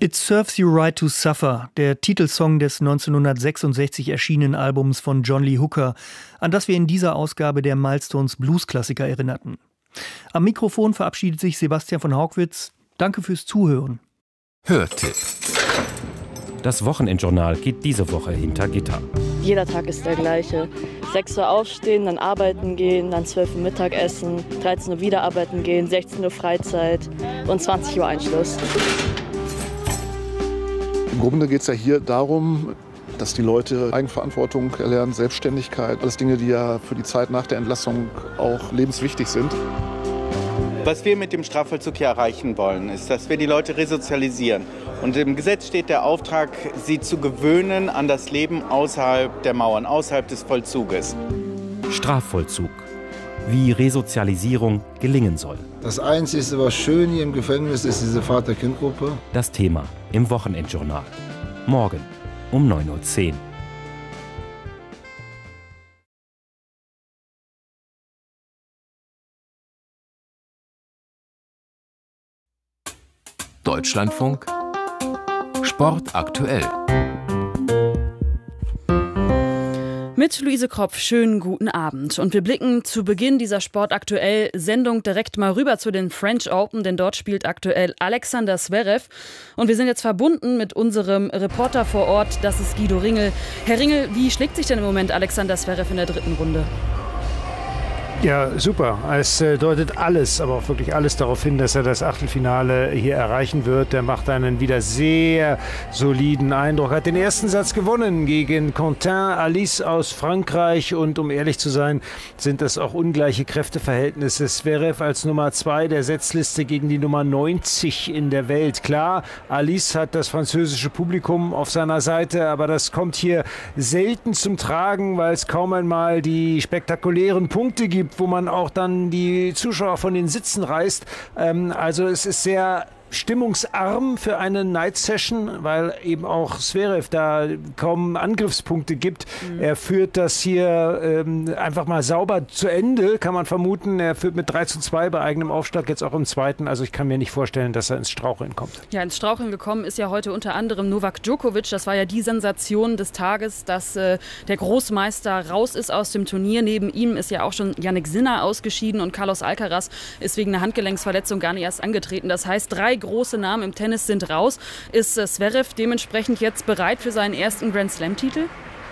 It Serves You Right to Suffer, der Titelsong des 1966 erschienenen Albums von John Lee Hooker, an das wir in dieser Ausgabe der Milestones Blues-Klassiker erinnerten. Am Mikrofon verabschiedet sich Sebastian von Hauckwitz. Danke fürs Zuhören. Hörtipp. Das Wochenendjournal geht diese Woche hinter Gitter. Jeder Tag ist der gleiche. 6 Uhr aufstehen, dann arbeiten gehen, dann 12 Uhr Mittagessen, 13 Uhr wieder arbeiten gehen, 16 Uhr Freizeit und 20 Uhr Einschluss. Im Grunde geht es ja hier darum, dass die Leute Eigenverantwortung erlernen, Selbstständigkeit, alles Dinge, die ja für die Zeit nach der Entlassung auch lebenswichtig sind. Was wir mit dem Strafvollzug hier erreichen wollen, ist, dass wir die Leute resozialisieren. Und im Gesetz steht der Auftrag, sie zu gewöhnen an das Leben außerhalb der Mauern, außerhalb des Vollzuges. Strafvollzug. Wie Resozialisierung gelingen soll. Das Einzige, was schön hier im Gefängnis ist, diese Vater-Kind-Gruppe. Das Thema im Wochenendjournal. Morgen um 9:10 Uhr. Deutschlandfunk Sport aktuell. Mit Luise Kropf, schönen guten Abend. Und wir blicken zu Beginn dieser Sportaktuell-Sendung direkt mal rüber zu den French Open, denn dort spielt aktuell Alexander Zverev. Und wir sind jetzt verbunden mit unserem Reporter vor Ort, das ist Guido Ringel. Herr Ringel, wie schlägt sich denn im Moment Alexander Zverev in der dritten Runde? Ja, super. Es deutet alles, aber auch wirklich alles darauf hin, dass er das Achtelfinale hier erreichen wird. Der macht einen wieder sehr soliden Eindruck. Hat den ersten Satz gewonnen gegen Quentin Alice aus Frankreich. Und um ehrlich zu sein, sind das auch ungleiche Kräfteverhältnisse. Zverev als Nummer 2 der Setzliste gegen die Nummer 90 in der Welt. Klar, Alice hat das französische Publikum auf seiner Seite, aber das kommt hier selten zum Tragen, weil es kaum einmal die spektakulären Punkte gibt, wo man auch dann die Zuschauer von den Sitzen reißt. Also es ist sehr stimmungsarm für eine Night Session, weil eben auch Zverev da kaum Angriffspunkte gibt. Er führt das hier einfach mal sauber zu Ende, kann man vermuten. Er führt mit 3:2 bei eigenem Aufschlag, jetzt auch im zweiten. Also ich kann mir nicht vorstellen, dass er ins Straucheln kommt. Ja, ins Straucheln gekommen ist ja heute unter anderem Novak Djokovic. Das war ja die Sensation des Tages, dass der Großmeister raus ist aus dem Turnier. Neben ihm ist ja auch schon Jannik Sinner ausgeschieden und Carlos Alcaraz ist wegen einer Handgelenksverletzung gar nicht erst angetreten. Das heißt, 3 große Namen im Tennis sind raus. Ist Zverev dementsprechend jetzt bereit für seinen ersten Grand-Slam-Titel?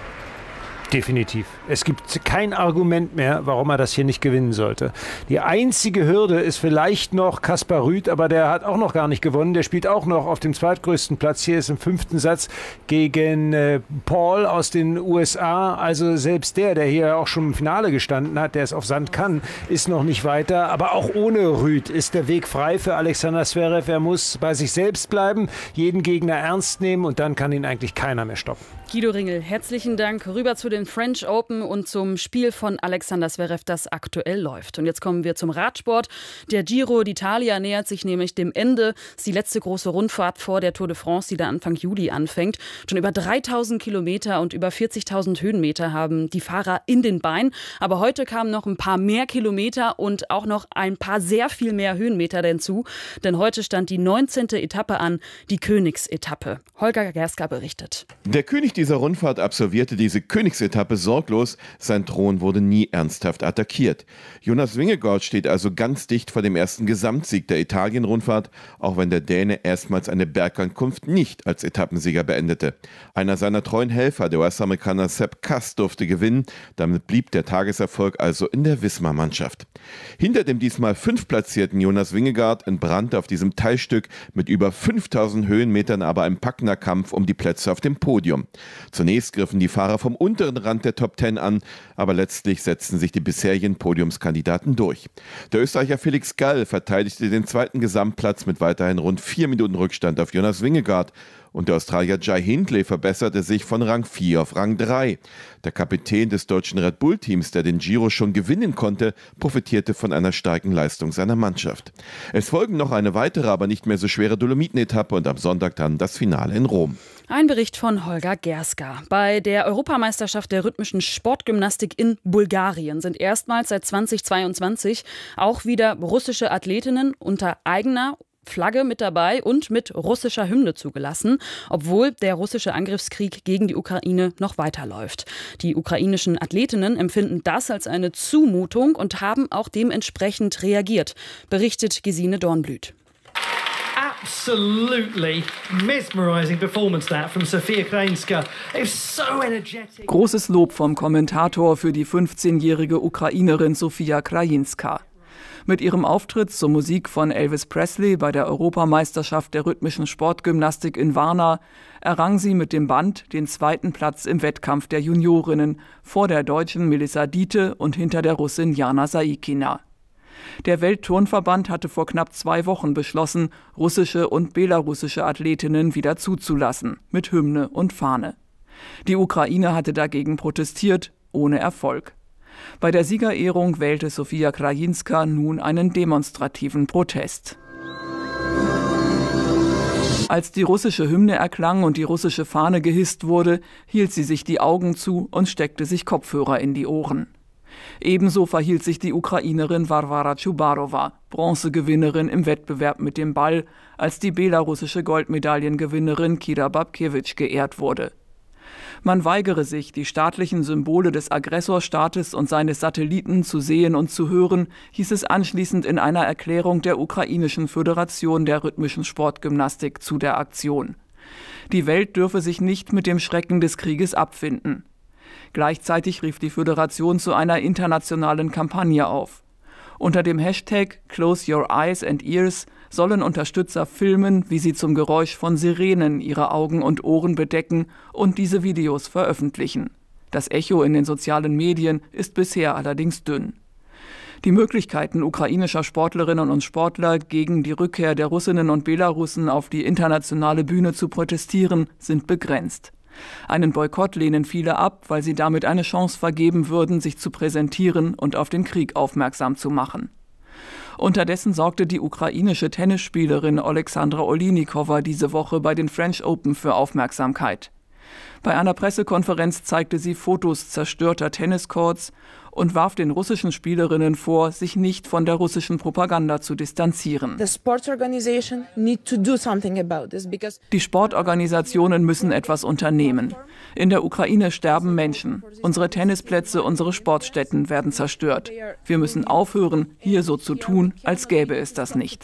Definitiv. Es gibt kein Argument mehr, warum er das hier nicht gewinnen sollte. Die einzige Hürde ist vielleicht noch Kaspar Ruud, aber der hat auch noch gar nicht gewonnen. Der spielt auch noch auf dem zweitgrößten Platz. Hier ist im 5. Satz gegen Paul aus den USA. Also selbst der hier auch schon im Finale gestanden hat, der es auf Sand kann, ist noch nicht weiter. Aber auch ohne Ruud ist der Weg frei für Alexander Zverev. Er muss bei sich selbst bleiben, jeden Gegner ernst nehmen und dann kann ihn eigentlich keiner mehr stoppen. Guido Ringel, herzlichen Dank. Rüber zu den French Open und zum Spiel von Alexander Zverev, das aktuell läuft. Und jetzt kommen wir zum Radsport. Der Giro d'Italia nähert sich nämlich dem Ende. Das ist die letzte große Rundfahrt vor der Tour de France, die da Anfang Juli anfängt. Schon über 3.000 Kilometer und über 40.000 Höhenmeter haben die Fahrer in den Beinen. Aber heute kamen noch ein paar mehr Kilometer und auch noch ein paar sehr viel mehr Höhenmeter hinzu. Denn heute stand die 19. Etappe an, die Königsetappe. Holger Gerska berichtet. Der König dieser Rundfahrt absolvierte diese Königsetappe sorglos. Sein Thron wurde nie ernsthaft attackiert. Jonas Vingegaard steht also ganz dicht vor dem ersten Gesamtsieg der Italien-Rundfahrt, auch wenn der Däne erstmals eine Bergankunft nicht als Etappensieger beendete. Einer seiner treuen Helfer, der US-Amerikaner Sepp Kuss, durfte gewinnen. Damit blieb der Tageserfolg also in der Visma-Mannschaft. Hinter dem diesmal 5. platzierten Jonas Vingegaard entbrannte auf diesem Teilstück mit über 5.000 Höhenmetern aber ein packender Kampf um die Plätze auf dem Podium. Zunächst griffen die Fahrer vom unteren Rand der Top 10 an, aber letztlich setzten sich die bisherigen Podiumskandidaten durch. Der Österreicher Felix Gall verteidigte den zweiten Gesamtplatz mit weiterhin rund 4 Minuten Rückstand auf Jonas Vingegaard. Und der Australier Jai Hindley verbesserte sich von Rang 4 auf Rang 3. Der Kapitän des deutschen Red Bull-Teams, der den Giro schon gewinnen konnte, profitierte von einer starken Leistung seiner Mannschaft. Es folgen noch eine weitere, aber nicht mehr so schwere Dolomiten-Etappe und am Sonntag dann das Finale in Rom. Ein Bericht von Holger Gerska. Bei der Europameisterschaft der rhythmischen Sportgymnastik in Bulgarien sind erstmals seit 2022 auch wieder russische Athletinnen unter eigener Flagge mit dabei und mit russischer Hymne zugelassen, obwohl der russische Angriffskrieg gegen die Ukraine noch weiterläuft. Die ukrainischen Athletinnen empfinden das als eine Zumutung und haben auch dementsprechend reagiert, berichtet Gesine Dornblüt. Absolutely mesmerizing performance that from Sofia Krajinska. It was so energetic. Großes Lob vom Kommentator für die 15-jährige Ukrainerin Sofia Krajinska. Mit ihrem Auftritt zur Musik von Elvis Presley bei der Europameisterschaft der rhythmischen Sportgymnastik in Varna errang sie mit dem Band den 2. Platz im Wettkampf der Juniorinnen vor der Deutschen Melissa Diete und hinter der Russin Jana Saikina. Der Weltturnverband hatte vor knapp 2 Wochen beschlossen, russische und belarussische Athletinnen wieder zuzulassen, mit Hymne und Fahne. Die Ukraine hatte dagegen protestiert, ohne Erfolg. Bei der Siegerehrung wählte Sofia Krajinska nun einen demonstrativen Protest. Als die russische Hymne erklang und die russische Fahne gehisst wurde, hielt sie sich die Augen zu und steckte sich Kopfhörer in die Ohren. Ebenso verhielt sich die Ukrainerin Warwara Chubarowa, Bronzegewinnerin im Wettbewerb mit dem Ball, als die belarussische Goldmedaillengewinnerin Kira Babkiewicz geehrt wurde. Man weigere sich, die staatlichen Symbole des Aggressorstaates und seines Satelliten zu sehen und zu hören, hieß es anschließend in einer Erklärung der ukrainischen Föderation der rhythmischen Sportgymnastik zu der Aktion. Die Welt dürfe sich nicht mit dem Schrecken des Krieges abfinden. Gleichzeitig rief die Föderation zu einer internationalen Kampagne auf. Unter dem Hashtag Close Your Eyes and Ears sollen Unterstützer filmen, wie sie zum Geräusch von Sirenen ihre Augen und Ohren bedecken und diese Videos veröffentlichen. Das Echo in den sozialen Medien ist bisher allerdings dünn. Die Möglichkeiten ukrainischer Sportlerinnen und Sportler, gegen die Rückkehr der Russinnen und Belarussen auf die internationale Bühne zu protestieren, sind begrenzt. Einen Boykott lehnen viele ab, weil sie damit eine Chance vergeben würden, sich zu präsentieren und auf den Krieg aufmerksam zu machen. Unterdessen sorgte die ukrainische Tennisspielerin Alexandra Oleinikova diese Woche bei den French Open für Aufmerksamkeit. Bei einer Pressekonferenz zeigte sie Fotos zerstörter Tenniscourts und warf den russischen Spielerinnen vor, sich nicht von der russischen Propaganda zu distanzieren. Die Sportorganisationen müssen etwas unternehmen. In der Ukraine sterben Menschen. Unsere Tennisplätze, unsere Sportstätten werden zerstört. Wir müssen aufhören, hier so zu tun, als gäbe es das nicht.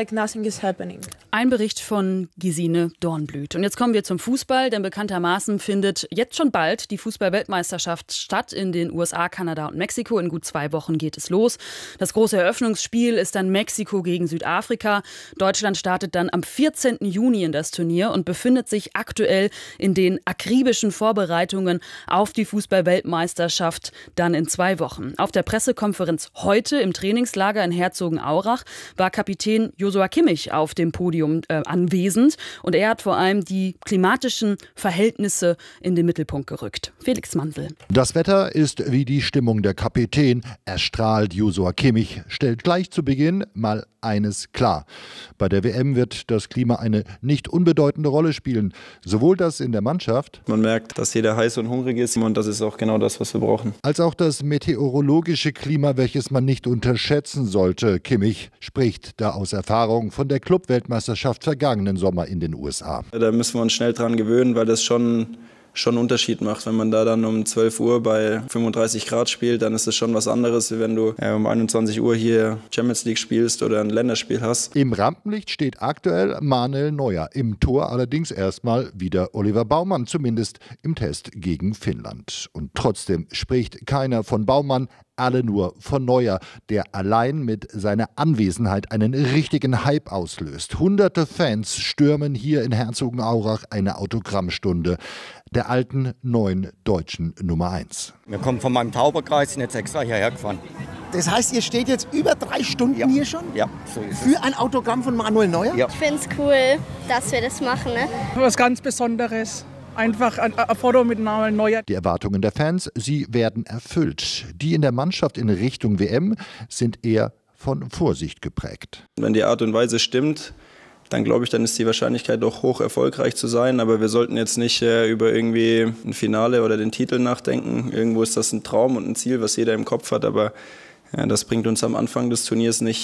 Ein Bericht von Gesine Dornblüt. Und jetzt kommen wir zum Fußball, denn bekanntermaßen findet jetzt schon bald die Fußball-Weltmeisterschaft statt in den USA, Kanada und Mexiko. In gut 2 Wochen geht es los. Das große Eröffnungsspiel ist dann Mexiko gegen Südafrika. Deutschland startet dann am 14. Juni in das Turnier und befindet sich aktuell in den akribischen Vorbereitungen auf die Fußball-Weltmeisterschaft dann in 2 Wochen. Auf der Pressekonferenz heute im Trainingslager in Herzogenaurach war Kapitän Joshua Kimmich auf dem Podium anwesend und er hat vor allem die klimatischen Verhältnisse in den Mittelpunkt gerückt. Felix Mansel. Das Wetter ist wie die Stimmung der Kapitän. Er strahlt. Joshua Kimmich stellt gleich zu Beginn mal eines klar. Bei der WM wird das Klima eine nicht unbedeutende Rolle spielen. Sowohl das in der Mannschaft. Man merkt, dass jeder heiß und hungrig ist und das ist auch genau das, was wir brauchen. Als auch das meteorologische Klima, welches man nicht unterschätzen sollte. Kimmich spricht da aus Erfahrung von der Clubweltmeisterschaft vergangenen Sommer in den USA. Da müssen wir uns schnell dran gewöhnen, weil das schon einen Unterschied macht. Wenn man da dann um 12 Uhr bei 35 Grad spielt, dann ist es schon was anderes, wie wenn du um 21 Uhr hier Champions League spielst oder ein Länderspiel hast. Im Rampenlicht steht aktuell Manuel Neuer. Im Tor allerdings erstmal wieder Oliver Baumann, zumindest im Test gegen Finnland. Und trotzdem spricht keiner von Baumann, alle nur von Neuer, der allein mit seiner Anwesenheit einen richtigen Hype auslöst. Hunderte Fans stürmen hier in Herzogenaurach eine Autogrammstunde der alten, neuen deutschen Nummer 1. Wir kommen von meinem Tauberkreis, sind jetzt extra hierher gefahren. Das heißt, ihr steht jetzt über 3 Stunden hier schon? Ja, so ist es. Für ein Autogramm von Manuel Neuer? Ja. Ich finde es cool, dass wir das machen. Ne? Was ganz Besonderes. Einfach ein Foto mit Manuel Neuer. Die Erwartungen der Fans, sie werden erfüllt. Die in der Mannschaft in Richtung WM sind eher von Vorsicht geprägt. Wenn die Art und Weise stimmt, dann glaube ich, dann ist die Wahrscheinlichkeit doch hoch erfolgreich zu sein. Aber wir sollten jetzt nicht über irgendwie ein Finale oder den Titel nachdenken. Irgendwo ist das ein Traum und ein Ziel, was jeder im Kopf hat. Aber das bringt uns am Anfang des Turniers nicht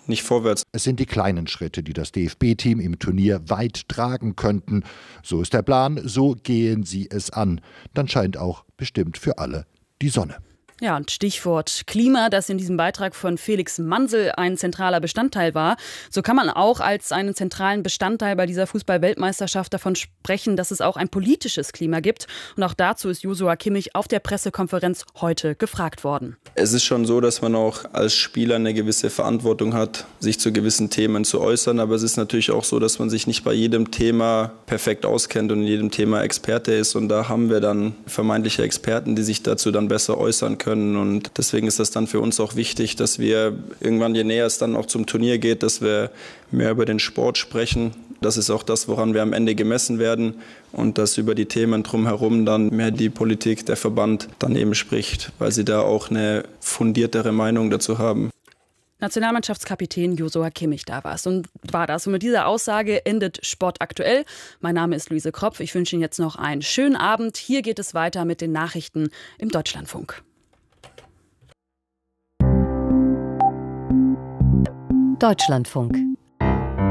nicht vorwärts. Es sind die kleinen Schritte, die das DFB-Team im Turnier weit tragen könnten. So ist der Plan, so gehen sie es an. Dann scheint auch bestimmt für alle die Sonne. Ja, und Stichwort Klima, das in diesem Beitrag von Felix Mansel ein zentraler Bestandteil war. So kann man auch als einen zentralen Bestandteil bei dieser Fußball-Weltmeisterschaft davon sprechen, dass es auch ein politisches Klima gibt. Und auch dazu ist Joshua Kimmich auf der Pressekonferenz heute gefragt worden. Es ist schon so, dass man auch als Spieler eine gewisse Verantwortung hat, sich zu gewissen Themen zu äußern. Aber es ist natürlich auch so, dass man sich nicht bei jedem Thema perfekt auskennt und in jedem Thema Experte ist. Und da haben wir dann vermeintliche Experten, die sich dazu dann besser äußern können. Und deswegen ist das dann für uns auch wichtig, dass wir irgendwann, je näher es dann auch zum Turnier geht, dass wir mehr über den Sport sprechen. Das ist auch das, woran wir am Ende gemessen werden. Und dass über die Themen drumherum dann mehr die Politik, der Verband dann eben spricht, weil sie da auch eine fundiertere Meinung dazu haben. Nationalmannschaftskapitän Joshua Kimmich war das. Und mit dieser Aussage endet Sport aktuell. Mein Name ist Luise Kropf. Ich wünsche Ihnen jetzt noch einen schönen Abend. Hier geht es weiter mit den Nachrichten im Deutschlandfunk. Deutschlandfunk.